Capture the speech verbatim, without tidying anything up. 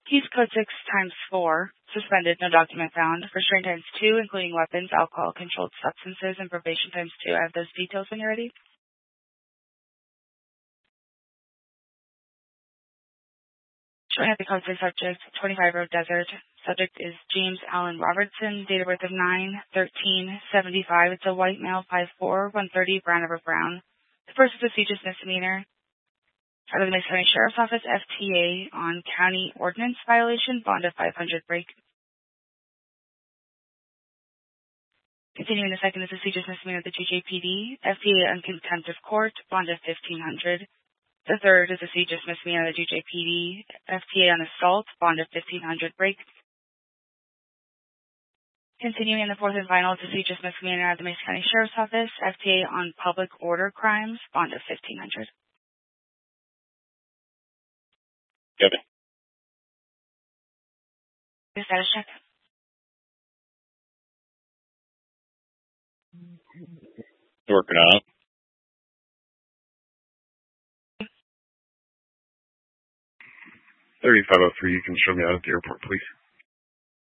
Keys code six times four, suspended, no document found. Restraint times two, including weapons, alcohol, controlled substances, and probation times two. I have those details when you're ready. Showing at the code six subject, twenty-five Road Desert. Subject is James Allen Robertson, date of birth of nine thirteen seventy-five. It's a white male, five four, one thirty, brown over brown. The first is a egregious misdemeanor. Out of the Mesa County Sheriff's Office, F T A on county ordinance violation, bond of five hundred break. Continuing, the second is a egregious misdemeanor of the G J P D, F T A on contempt of court, bond of fifteen hundred. The third is a egregious misdemeanor of the G J P D, F T A on assault, bond of fifteen hundred break. Continuing, the fourth and final is a egregious misdemeanor of the Mesa County Sheriff's Office, F T A on public order crimes, bond of fifteen hundred. Kevin. Your status check. Working on it. thirty-five oh three, you can show me out at the airport, please.